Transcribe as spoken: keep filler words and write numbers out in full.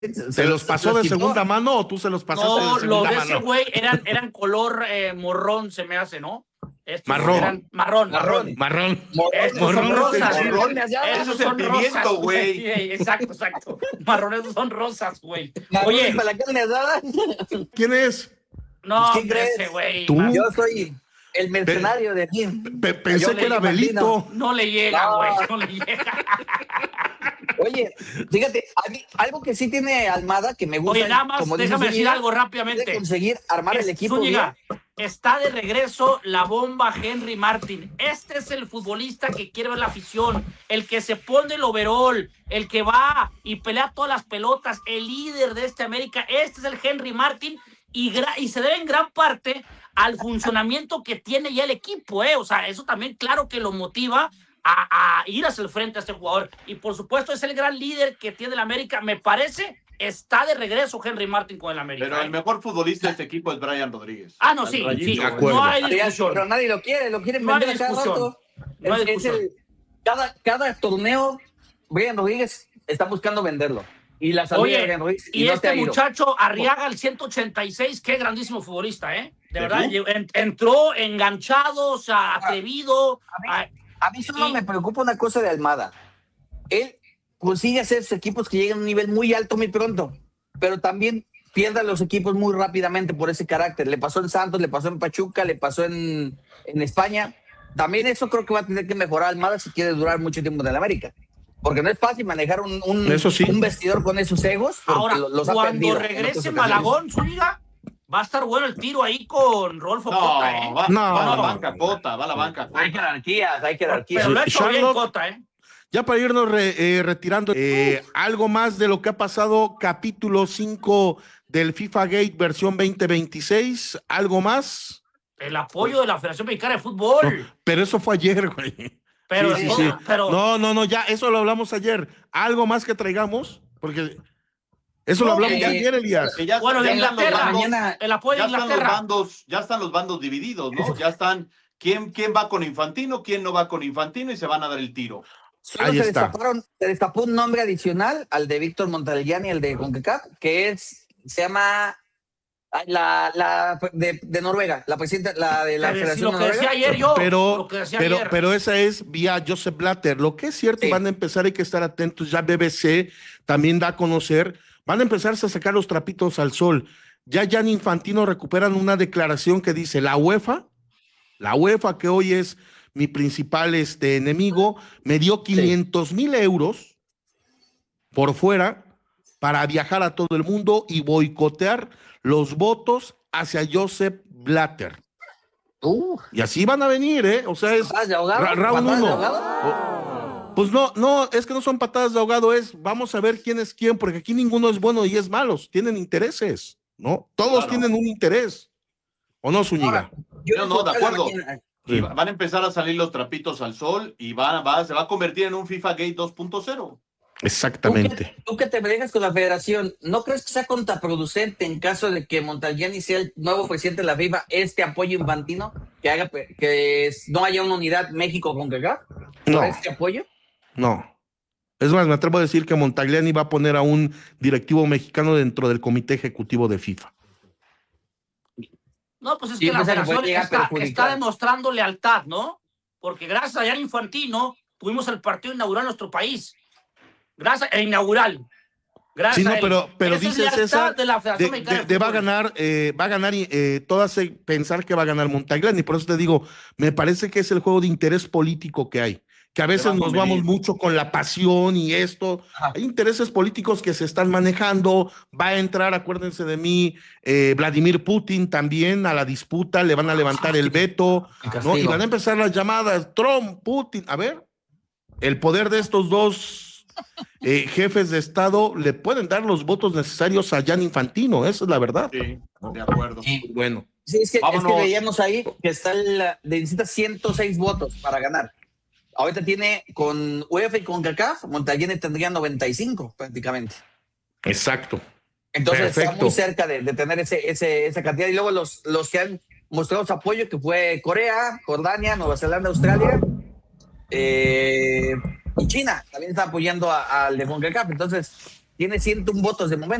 ¿Se los pasó de segunda mano o tú se los pasaste No, de segunda los de ese mano? güey eran, eran color eh, morrón, se me hace, ¿no? Estos Marrón. eran marrón, Marrón. marrón. Marrón. Estos Morrón son es el rosas. chile. Morrón, ya, Esos eso es el son pimiento, rosas, güey. Sí, exacto, exacto. Marrones son rosas, güey. Marrón Oye, para la carne asada. ¿Quién es? no, ¿Quién crees? ese güey. ¿Tú? man, Yo soy el mercenario de aquí. Pe- pensé Yo que era leí Martino. Belito. No le llega, No. güey, no le llega. Oye, fíjate, a mí, algo que sí tiene Almada, que me gusta. Oye, nada más, como dice déjame decir Zúñiga, algo rápidamente. de conseguir armar el Es- equipo Zúñiga, bien. está de regreso la bomba Henry Martin. Este es el futbolista que quiere ver la afición, el que se pone el overall, el que va y pelea todas las pelotas, el líder de este América. Este es el Henry Martin y, gra- y se debe en gran parte al funcionamiento que tiene ya el equipo, ¿eh? O sea, eso también claro que lo motiva a, a ir hacia el frente a este jugador. Y por supuesto es el gran líder que tiene el América. Me parece, está de regreso Henry Martin con el América. Pero ¿eh? el mejor futbolista de este equipo es Brian Rodríguez. Ah, no, Al sí, rayito, sí, güey. acuerdo. no hay Pero ya- discusión. Pero nadie lo quiere, lo quieren No hay vender a cada discusión. rato. No hay Es- es discusión. el- cada, cada torneo, Brian Rodríguez está buscando venderlo. Y la salida de Oye, Brian Rodríguez, y, no te este ha ido. muchacho Arriaga, el ciento ochenta y seis, qué grandísimo futbolista, ¿eh? De ¿De verdad, tú? en- entró enganchado, o sea, atrevido. A mí, a mí solo y- me preocupa una cosa de Almada. Él consigue hacer esos equipos que llegan a un nivel muy alto muy pronto, pero también pierde a los equipos muy rápidamente por ese carácter. Le pasó en Santos, le pasó en Pachuca, le pasó en, en España. También eso creo que va a tener que mejorar Almada si quiere durar mucho tiempo en el América. Porque no es fácil manejar un, un, Eso sí. un vestidor con esos egos. porque Ahora, lo- los ha cuando perdido en regrese otras Malagón, Zúñiga, va a estar bueno el tiro ahí con Rolfo No, Cota, ¿eh? va, No. va a la banca, Cota, va a la banca. ocasiones. Hay jerarquías, hay jerarquías. Pero lo ha hecho bien Charlotte- Cota, ¿eh? Ya para irnos re- eh, retirando, eh, algo más de lo que ha pasado, capítulo cinco del FIFA Gate versión veinte veintiséis, algo más. El apoyo de la Federación Mexicana de Fútbol. No, pero eso fue ayer, güey. Pero, Sí, sí, no, sí. pero No, no, no, ya, eso lo hablamos ayer. ¿Algo más que traigamos? Porque eso lo No, hablamos eh, ayer, Elías. Que ya, bueno, ya de están los Inglaterra, bandos- mañana- el apoyo ya de están los Inglaterra. bandos, ya están los bandos divididos, ¿no? Ya están quién, quién va con Infantino, quién no va con Infantino y se van a dar el tiro. Solo Ahí se está. destaparon, se destapó un nombre adicional al de Víctor Montagliani, el de CONCACAF, que es, se llama ay, la, la de, de Noruega, la presidenta, la de la Pero si Federación lo de que decía Noruega. ayer yo, Pero, lo que decía pero, ayer. pero esa es vía Joseph Blatter. Lo que es cierto, Sí. van a empezar, hay que estar atentos. Ya B B C también da a conocer, van a empezarse a sacar los trapitos al sol. Ya Gianni Infantino recuperan una declaración que dice: la UEFA, la UEFA, que hoy es mi principal este, enemigo, me dio quinientos mil euros por fuera para viajar a todo el mundo y boicotear los votos hacia Joseph Blatter. Uh, Y así van a venir, ¿eh? O sea, es ¿Patadas de ahogado? ra- round ¿Patadas de uno. ahogado? Pues no, no, es que no son patadas de ahogado, es vamos a ver quién es quién, porque aquí ninguno es bueno y es malo, tienen intereses, ¿no? Todos Claro. tienen un interés. ¿O no, Zúñiga? Yo No, no, de acuerdo. mañana- Y va- van a empezar a salir los trapitos al sol y van, va, se va a convertir en un FIFA Gate dos punto cero. Exactamente. Tú que te manejas con la federación, ¿no crees que sea contraproducente en caso de que Montagliani sea el nuevo presidente de la FIFA este apoyo infantino? Que haga pe- que es- no haya una unidad México con CONCACAF. No. ¿Este apoyo? No. Es más, me atrevo a decir que Montagliani va a poner a un directivo mexicano dentro del comité ejecutivo de FIFA. No, pues es Sí, que la pues, se le puede federación llegar a está, perjudicar. está demostrando lealtad, ¿no? Porque gracias a Gianni Infantino tuvimos el partido inaugural en nuestro país. Gracias, e inaugural. Gracias Sí, no, a él. pero, pero Esa es dices lealtad esa de la de, Federación Mexicana de- de de va a Fútbol. ganar, eh, va a ganar y eh, todas se- pensar que va a ganar Montagliani. Por eso te digo, me parece que es el juego de interés político que hay, que a veces va a nos convenir. vamos mucho con la pasión y esto. Ajá. Hay intereses políticos que se están manejando. Va a entrar, acuérdense de mí, eh, Vladimir Putin también a la disputa, le van a levantar el veto, El ¿no? castigo. Y van a empezar las llamadas, Trump, Putin. A ver, el poder de estos dos eh, jefes de Estado le pueden dar los votos necesarios a Gianni Infantino, esa es la verdad. Sí, de acuerdo. Sí. Bueno, Sí, es que, es que Vámonos. veíamos ahí que está el, necesita ciento seis votos para ganar. Ahorita tiene con UEFA y con CONCACAF, Montagliani tendría noventa y cinco prácticamente. exacto. Entonces está Perfecto. muy cerca de, de tener ese, ese, esa cantidad. Y luego los, los que han mostrado su apoyo, que fue Corea, Jordania, Nueva Zelanda, Australia eh, y China, también está apoyando a- al de CONCACAF. Entonces, tiene ciento un votos de momento.